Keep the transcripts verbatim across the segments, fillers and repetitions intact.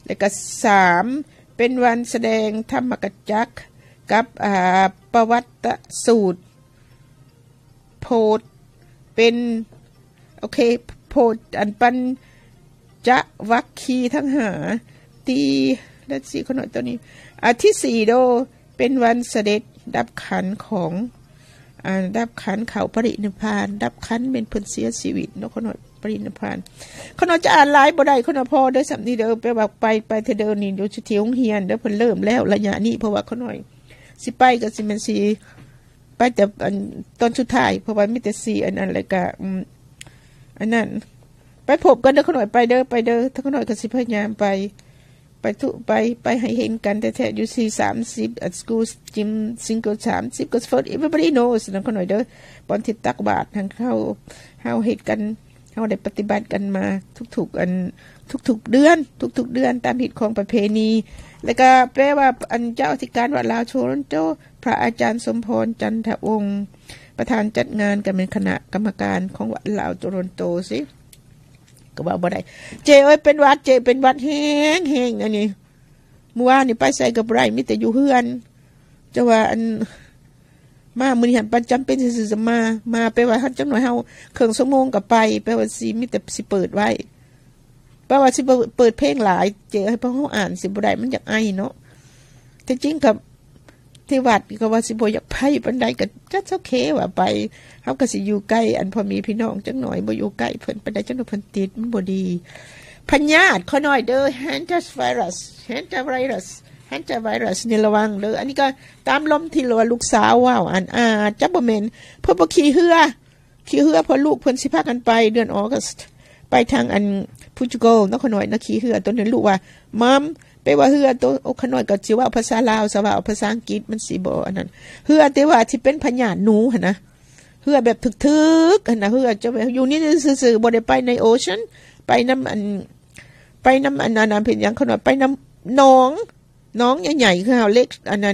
แล้วก็สามเป็นวันแสดงธรรมกัจจักกับอ่าประวัติสูตรโพธเป็นโอเคโพธอันปัญจวัคคีย์ทั้งหาที่และสี่ขนมตัวนี้อาที่สี่โดเป็นวันเสด็จดับขันของอ่าดับขันเขาปรินิพพานดับขันเป็นเพิ่นเสียชีวิตเนาะขนมปรินิพพานขนมจะอ่านหลายบ่ได้ขนมพอได้สำนี้เด้อไปว่าไปไปเทเดินนี่อยู่ที่โรงเรียนเด้อเพิ่นเริ่มแล้วระยะนี้เพราะว่าขนมสิไปก็สิมันสิไปแต่อันตอนสุดท้ายเพราะว่ามีแต่สี่อันนั้นแล้วก็อืมอันนั้นไปพบกันเด้อขนมไปเด้อไปเด้อถ้าขนมก็สิพยายามไปไปทุไปไปให้เห็นกันแต่แท้อยู่สี่ สามสิบ at school gym single สามสิบ because for everybody knows นะขนมเด้อตอนที่ตักบาตรทางเข้าเฮาเฮ็ดกันเฮาได้ปฏิบัติกันมาทุกๆอันทุกๆเดือนทุกๆเดือนตามหิตของประเพณีแล้วก็แปลว่าอันเจ้าอธิการวัดลาวโชรนโตพระอาจารย์สมพรจันทวงศ์ประธานจัดงานกันเป็นคณะกรรมการของวัดลาวโชรนโตสิก็ว่าบ่ได้เจเอ้ยเป็นวัดเจเป็นวัดแห้งแห้งอันนี้เมื่อวานนี่ไปใส่กับไรมีแต่อยู่เฮือนจะว่าอันมามื้อนี้หันปันจำเป็นซื่อๆมามาไปว่าฮั่นจังหน่อยเฮาครึ่งชั่วโมงก็ไปแปลว่าสิมีแต่สิเปิดไว้แปลว่าสิเปิดเพลงหลายเจให้พวกเฮาอ่านสิบ่ได้มันอยากไอเนาะแต่จริงกับที่วัดก็ว่าสิบ่อยากไปปานใดก็จัดโอเคว่าไปเฮาก็สิอยู่ใกล้อันพอมีพี่น้องจังหน่อยบ่อยู่ใกล้เพิ่นปานใดจังเพิ่นติดมันบ่ดีพยาธิขอน้อยเด้อ hantavirus hantavirus hantavirus นี่ระวังเด้ออันนี้ก็ตามลมที่ลูกสาวว้าวอันอาจจะบ่แม่นเพิ่นบ่ขี่เรือขี่เรือพอลูกเพิ่นสิพากันไปเดือนออกัสไปทางอันโปรตุเกสเนาะขอน้อยนะขี่เรือตัวนั้นลูกว่ามัมไปว่าเฮือตัวโอขน้อยก็สิว่าภาษาลาวสว่าภาษาอังกฤษมันสิบ่อันนั้นเฮือแต่ว่าที่เป็นพญาหนูหั่นนะเฮือแบบถึกๆหั่นน่ะเฮือจะอยู่นี่ซื่อๆบ่ได้ไปในโอเชียนไปน้ำอันไปน้ำอันนั้นเป็นหยังขน้อยไปน้ำหนองหนองใหญ่ๆคือเฮาเล็กอันนั้น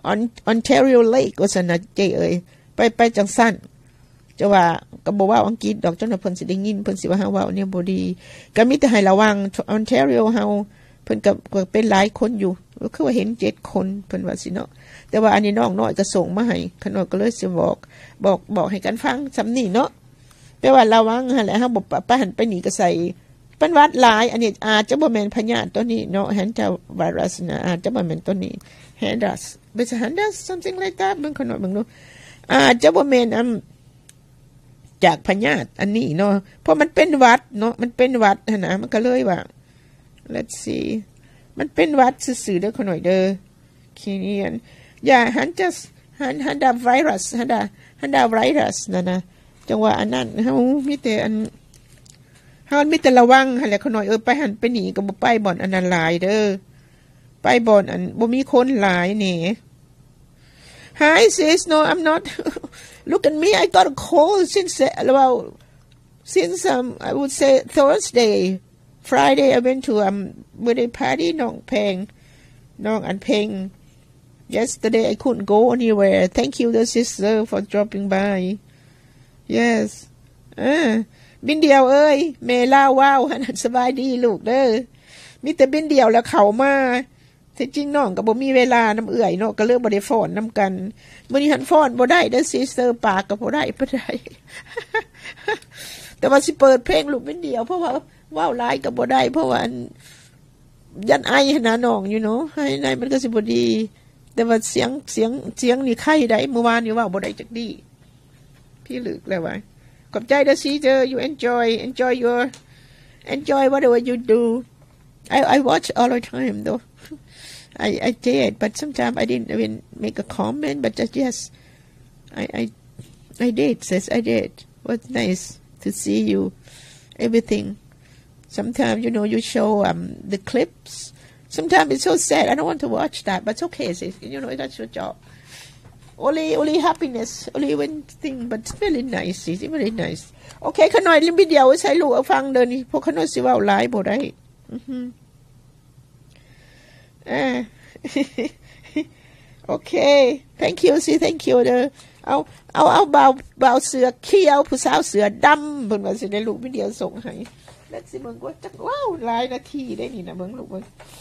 Ontario Lake ว่าซั่นน่ะเจ้เอ้ยไปไปจังซั่นจะว่าก็บ่ว่าอังกฤษดอกจังว่าเพิ่นสิได้ยินเพิ่นสิว่าเฮาเว้าเนี่ยบ่ดีก็มีแต่ให้ระวัง Ontario เฮาเพิ่นก็เป็นหลายคนอยู่คือว่าเห็นเจ็ดคนเพิ่นว่าสิเนาะแต่ว่าอันนี้น้องน้อยก็ส่งมาให้ขน้อยก็เลยสิบอกบอกบอกให้กันฟังซำนี้เนาะแปลว่าระวังหั่นแหละเฮาบ่ไปหันไปนี่ก็ใส่เป็นวัดหลายอันนี้อาจจะบ่แม่นพยาธิตัวนี้เนาะ hantavirus นะอาจจะบ่แม่นตัวนี้ handas เป็น handas something like that เบิ่งขน้อยเบิ่งดูอาจจะบ่แม่นอันจากพยาธิอันนี้เนาะเพราะมันเป็นหวัดเนาะมันเป็นหวัดหั่นน่ะมันก็เลยว่าlet's see มันเป็นวัดซื่อๆเด้อขน่อยเด้อคีเนียนอย่าหันจะหันหันดาไวรัสหันดาหันดาไวรัสนั่นนะจังว่าอันนั้นเฮามีแต่อันเฮามีแต่ระวังหั่นแหละขน่อยเออไปหันไปหนีก็บ่ไปบ่อนอันนั้นหลายเด้อไปบ่อนอันบ่มีคนหลายนี่ Hi sis no I'm not look at me I got a cold since about since um I would say Thursday Friday I went to um birthday party น้องเพลงน้องอันเพลง yesterday I couldn't go anywhere thank you the sister for dropping by yes อ่าบินเดียวเอ้ยเมล่าว้าวสบายดีลูกเด้อมีแต่บินเดียวแล้วเข้ามาที่จริงน้องก็บ่มีเวลาน้ำเอื่อยเนาะก็เลิกบ่ได้ฟ้อนนำกันมื้อนี้หันฟ้อนบ่ได้เด้อ sister ปากก็บ่ได้บ่ได้ แต่ว่าสิเปิดเพลงลูกบินเดียวเพราะว่าว้าวหลายก็บ่ได้เพราะว่ายันไอหนาน้องอยู่เนาะให้ในมันก็สิบ่ดีแต่ว่าเสียงเสียงเสียงนี่ไข้ได้เมื่อวานนี่ว่าบ่ได้จักดีพี่ลึกแล้วว่าขอบใจเด้อสิเจอ you enjoy enjoy your enjoy whatever you do I I watch all the time though I I did but sometimes I didn't even make a comment but just yes I I I did says I did was nice to see you everything sometimes you know you show um the clips sometimes it's so sad I don't want to watch that but it's okay sis. You know that's your job only only happiness only one thing but it's very nice it's very nice okay ขน่อยลิมบิเดียวใส่ลูกเอาฟังเดินนี่พวกขน่อยสิเว้าหลายบ่ได้อือฮึอ่า okay thank you sis thank you เด้อเอาเอาเอาเบาเบาเสือเขียวผู้สาวเสือดำเพิ่นว่าสิได้ลูกวิดีโอส่งให้แล้วสิเบิ่งว่าจักว้าวหลายนาทีได้นี่นะเบิ่งลูกเบิ่ง